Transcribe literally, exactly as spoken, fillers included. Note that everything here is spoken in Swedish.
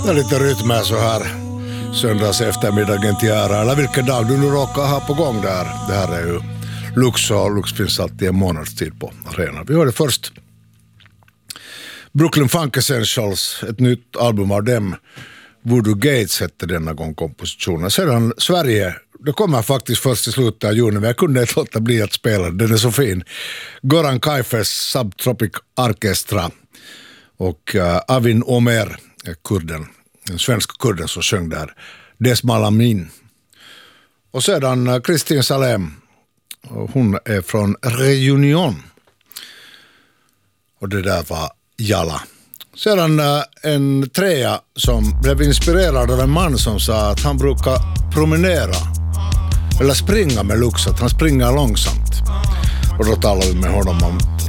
Det är lite rytmer så här söndags eftermiddagen till ära, eller vilken dag du nu råkar ha på gång där. Det här är ju Lux, och Lux finns alltid en månadstid på arenan. Vi hörde först Brooklyn Funk Essentials, ett nytt album av dem. Voodoo Gates hette denna gång kompositionen. Sedan Sverige, det kommer faktiskt först i slutet av juni, men jag kunde inte låta bli att spela, den är så fin. Goran Kaifes Subtropic Orchestra och uh, Avin Omer, kurden, en svensk kurden som sjöng där, Desmalamin. Och sedan uh, Kristin Salem, hon är från Reunion. Och det där var Jala. Sedan uh, en trea som blev inspirerad av en man som sa att han brukar promenera eller springa med Lux, att han springer långsamt. Och då talar vi med honom om